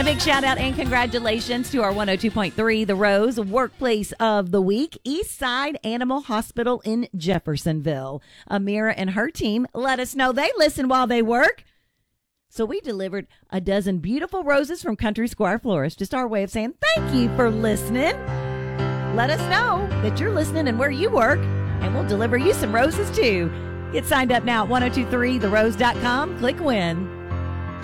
A big shout out and congratulations to our 102.3 The Rose Workplace of the Week, Eastside Animal Hospital in Jeffersonville. Amira and her team let us know they listen while they work. So we delivered a dozen beautiful roses from Country Squire Florist. Just our way of saying thank you for listening. Let us know that you're listening and where you work, and we'll deliver you some roses too. Get signed up now at 1023therose.com. Click win.